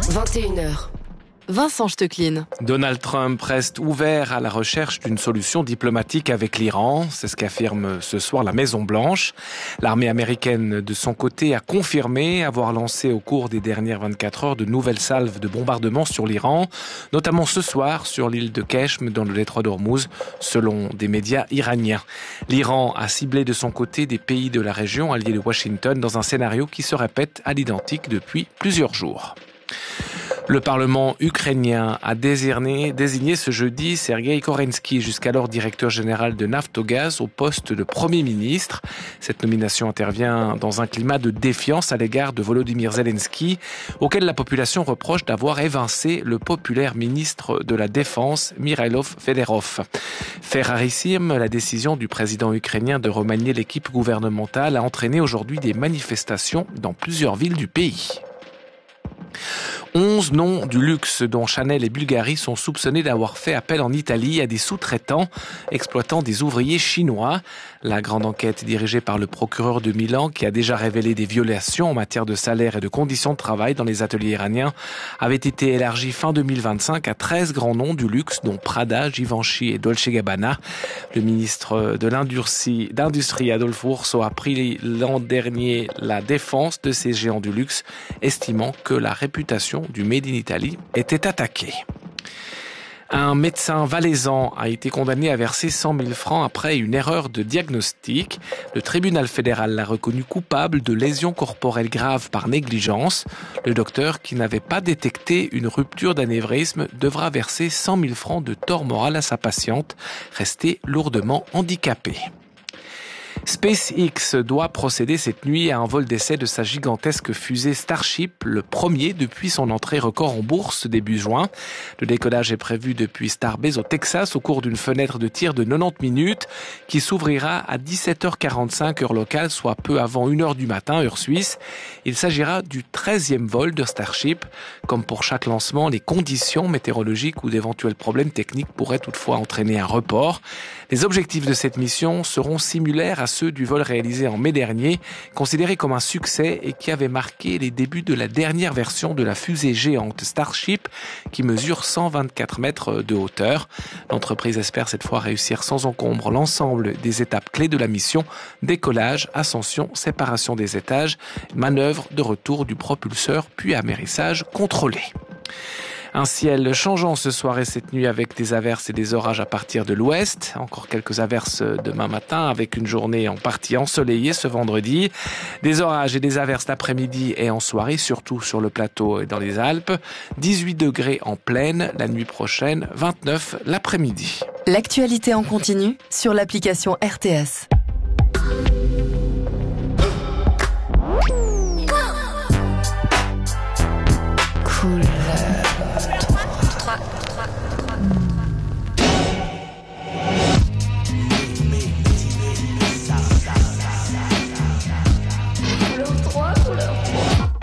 21h. Vincent Stecklin. Donald Trump reste ouvert à la recherche d'une solution diplomatique avec l'Iran. C'est ce qu'affirme ce soir la Maison-Blanche. L'armée américaine, de son côté, a confirmé avoir lancé au cours des dernières 24 heures de nouvelles salves de bombardements sur l'Iran, notamment ce soir sur l'île de Keshm dans le détroit d'Ormuz, selon des médias iraniens. L'Iran a ciblé de son côté des pays de la région alliés de Washington dans un scénario qui se répète à l'identique depuis plusieurs jours. Le Parlement ukrainien a désigné ce jeudi Sergueï Korensky, jusqu'alors directeur général de Naftogaz, au poste de Premier ministre. Cette nomination intervient dans un climat de défiance à l'égard de Volodymyr Zelensky, auquel la population reproche d'avoir évincé le populaire ministre de la Défense, Mikhailo Fedorov. Fait rarissime, la décision du président ukrainien de remanier l'équipe gouvernementale a entraîné aujourd'hui des manifestations dans plusieurs villes du pays. 11 noms du luxe dont Chanel et Bulgari sont soupçonnés d'avoir fait appel en Italie à des sous-traitants exploitant des ouvriers chinois. La grande enquête dirigée par le procureur de Milan, qui a déjà révélé des violations en matière de salaire et de conditions de travail dans les ateliers iraniens, avait été élargie fin 2025 à 13 grands noms du luxe, dont Prada, Givenchy et Dolce & Gabbana. Le ministre de l'Industrie, Adolfo Urso, a pris l'an dernier la défense de ces géants du luxe, estimant que la réputation du Made in Italy était attaquée. Un médecin valaisan a été condamné à verser 100 000 francs après une erreur de diagnostic. Le tribunal fédéral l'a reconnu coupable de lésions corporelles graves par négligence. Le docteur, qui n'avait pas détecté une rupture d'anévrisme, devra verser 100 000 francs de tort moral à sa patiente, restée lourdement handicapée. SpaceX doit procéder cette nuit à un vol d'essai de sa gigantesque fusée Starship, le premier depuis son entrée record en bourse début juin. Le décollage est prévu depuis Starbase au Texas au cours d'une fenêtre de tir de 90 minutes qui s'ouvrira à 17h45 heure locale, soit peu avant 1h du matin heure suisse. Il s'agira du 13e vol de Starship. Comme pour chaque lancement, les conditions météorologiques ou d'éventuels problèmes techniques pourraient toutefois entraîner un report. Les objectifs de cette mission seront similaires à ceux du vol réalisé en mai dernier, considéré comme un succès et qui avait marqué les débuts de la dernière version de la fusée géante Starship, qui mesure 124 mètres de hauteur. L'entreprise espère cette fois réussir sans encombre l'ensemble des étapes clés de la mission: décollage, ascension, séparation des étages, manœuvre de retour du propulseur, puis amérissage contrôlé. Un ciel changeant ce soir et cette nuit avec des averses et des orages à partir de l'ouest. Encore quelques averses demain matin avec une journée en partie ensoleillée ce vendredi. Des orages et des averses l'après-midi et en soirée, surtout sur le plateau et dans les Alpes. 18 degrés en plaine la nuit prochaine, 29 l'après-midi. L'actualité en continu sur l'application RTS.